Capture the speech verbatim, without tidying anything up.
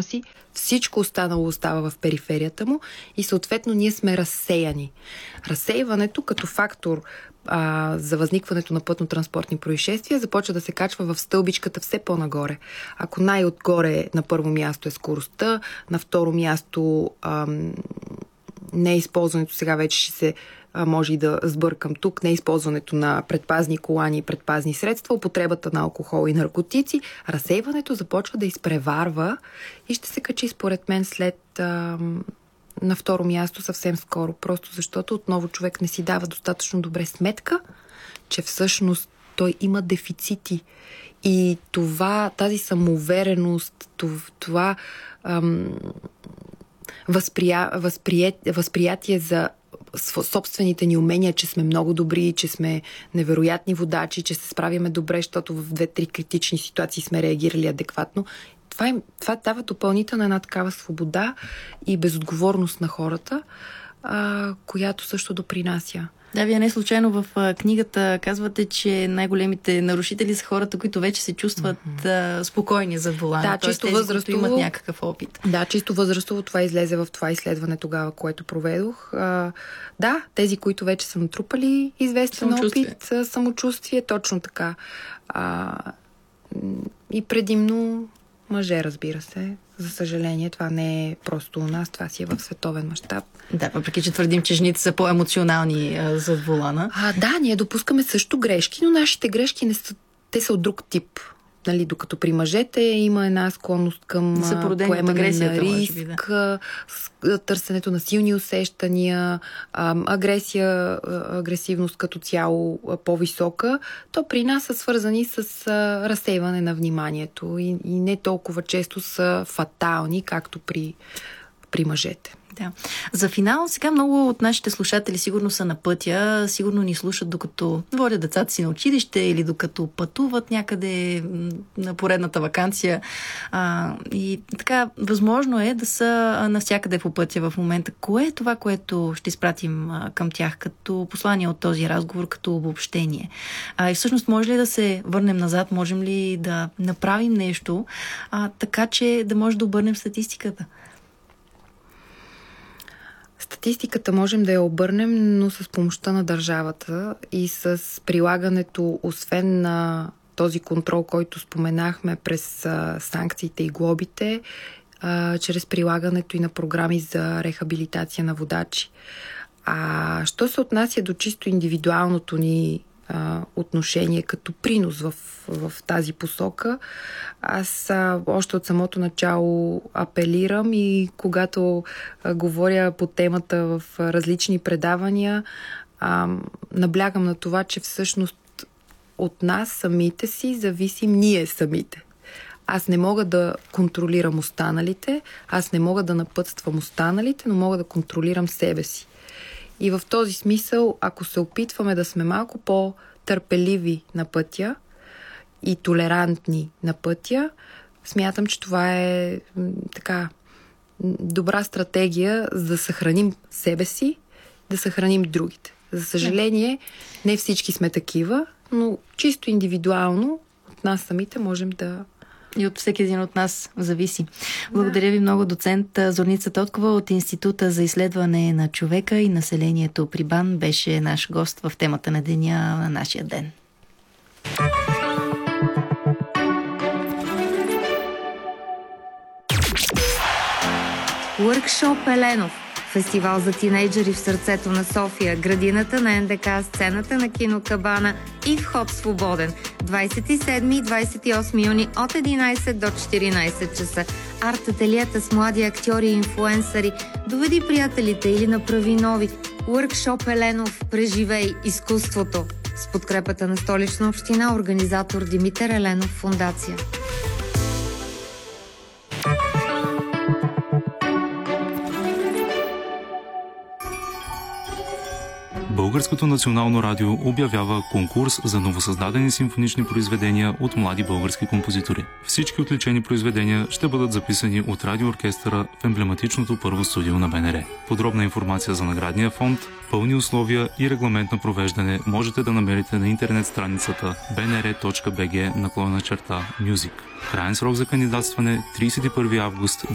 си, всичко останало остава в периферията му и съответно ние сме разсеяни. Разсейването като фактор а, за възникването на пътно-транспортни происшествия започва да се качва в стълбичката все по-нагоре. Ако най-отгоре на първо място е скоростта, на второ място ам, неизползването, сега вече ще се а, може и да сбъркам тук, неизползването на предпазни колани и предпазни средства, употребата на алкохол и наркотици, разсейването започва да изпреварва и ще се качи според мен след ам, на второ място съвсем скоро, просто защото отново човек не си дава достатъчно добре сметка, че всъщност той има дефицити. И това, тази самоувереност, това ам, възприя, възприе, възприятие за собствените ни умения, че сме много добри, че сме невероятни водачи, че се справяме добре, защото в две-три критични ситуации сме реагирали адекватно. Това, им, това дава допълнителна една такава свобода и безотговорност на хората, а, която също допринася. Да, вие не случайно в а, книгата казвате, че най-големите нарушители са хората, които вече се чувстват mm-hmm. а, спокойни зад волана. Да, чисто тези, възрастово които имат някакъв опит. Да, чисто възрастово това излезе в това изследване тогава, което проведох. А, да, тези, които вече са натрупали известен опит, самочувствие, точно така. А, и предимно мъже, разбира се. За съжаление, това не е просто у нас, това си е в световен мащаб. Да, въпреки че твърдим, че жените са по-емоционални а, зад волана. А, да, ние допускаме също грешки, но нашите грешки не са, те са от друг тип. Нали, докато при мъжете има една склонност към поемане на риск, да. Търсенето на силни усещания, агресия, агресивност като цяло по-висока, то при нас са свързани с разсейване на вниманието и, и не толкова често са фатални, както при, при мъжете. Да. За финал, сега много от нашите слушатели сигурно са на пътя, сигурно ни слушат докато водят децата си на училище или докато пътуват някъде на поредната ваканция. А, и така, възможно е да са навсякъде по пътя в момента. Кое е това, което ще изпратим а, към тях като послание от този разговор, като обобщение? А, и всъщност може ли да се върнем назад, можем ли да направим нещо, а, така че да може да обърнем статистиката? Статистиката можем да я обърнем, но с помощта на държавата и с прилагането, освен на този контрол, който споменахме през а, санкциите и глобите, а, чрез прилагането и на програми за рехабилитация на водачи. А що се отнася до чисто индивидуалното ни а, отношение като принос в, в тази посока, аз а, още от самото начало апелирам и когато а, говоря по темата в а, различни предавания, а, наблягам на това, че всъщност от нас самите си зависим ние самите. Аз не мога да контролирам останалите, аз не мога да напътствам останалите, но мога да контролирам себе си. И в този смисъл, ако се опитваме да сме малко по-търпеливи на пътя и толерантни на пътя, смятам, че това е м, така добра стратегия за да съхраним себе си, да съхраним другите. За съжаление, не всички сме такива, но чисто индивидуално от нас самите можем да... И от всеки един от нас зависи. Благодаря ви много, доцент Зорница Тоткова от Института за изследване на човека и населението при БАН беше наш гост в темата на деня на нашия ден. Уъркшоп Еленов. Фестивал за тинейджери в сърцето на София, градината на Ен Де Ка, сцената на кино Кабана и вход свободен. двадесет и седми и двадесет и осми юни от единадесет до четиринадесет часа. Арт-ателиета с млади актьори и инфлуенсъри. Доведи приятелите или направи нови. Уъркшоп Еленов. Преживей изкуството. С подкрепата на Столична община, организатор Димитър Еленов фондация. Българското национално радио обявява конкурс за новосъздадени симфонични произведения от млади български композитори. Всички отличени произведения ще бъдат записани от радиооркестъра в емблематичното първо студио на Б Н Р. Подробна информация за наградния фонд, пълни условия и регламент на провеждане можете да намерите на интернет страницата б н р точка б г наклонена черта мюзик. Краен срок за кандидатстване тридесет и първи август